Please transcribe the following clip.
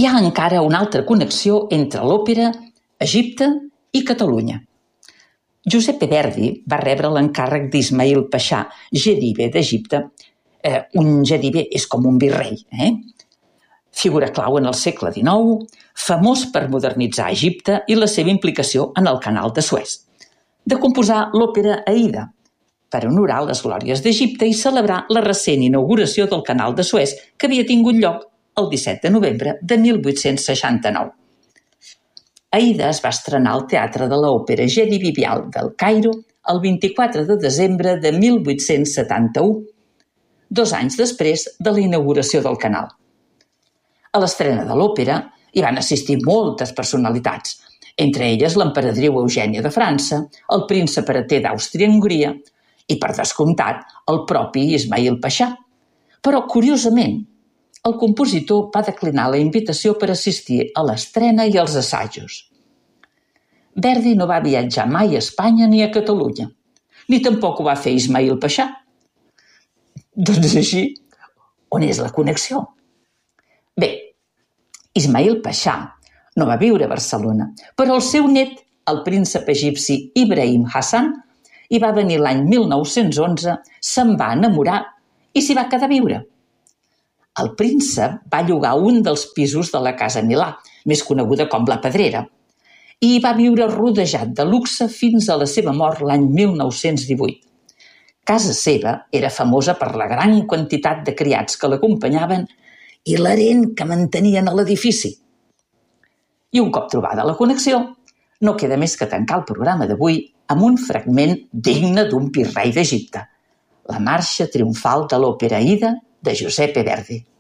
Hi ha encara una altra connexió entre l'òpera, Egipte i Catalunya. Giuseppe Verdi va rebre l'encàrrec d'Ismail Paixà, Gedive d'Egipte. Un Gedive és com un virrei, figura clau en el segle XIX, famós per modernitzar Egipte i la seva implicació en el canal de Suez, de composar l'òpera Aïda, per honorar les glòries d'Egipte i celebrar la recent inauguració del canal de Suez, que havia tingut lloc el 17 de novembre de 1869. Aïda es va estrenar al Teatre de l'Òpera Gedi Vivial del Caire el 24 de desembre de 1871, 2 anys després de la inauguració del canal. A l'estrena de l'òpera hi van assistir moltes personalitats, entre elles l'emperadriu Eugènia de França, el príncep hereter d'Àustria-Hongria i, per descomptat, el propi Ismail Paixà. Però, curiosament, el compositor va declinar la invitació per assistir a l'estrena i als assajos. Verdi no va viatjar mai a Espanya ni a Catalunya, ni tampoc ho va fer Ismail Paixà. Doncs així, on és la connexió? Bé, Ismail Paixà no va viure a Barcelona, però el seu net, el príncep egipci Ibrahim Hassan, hi va venir l'any 1911, se'n va enamorar i s'hi va quedar a viure. El príncep va llogar un dels pisos de la Casa Milà, més coneguda com la Pedrera, i hi va viure rodejat de luxe fins a la seva mort l'any 1918. Casa seva era famosa per la gran quantitat de criats que l'acompanyaven i l'harem que mantenien a l'edifici. I un cop trobada la connexió, no queda més que tancar el programa d'avui amb un fragment digne d'un virrei d'Egipte, la marxa triomfal de l'òpera Aïda de Giuseppe Verdi.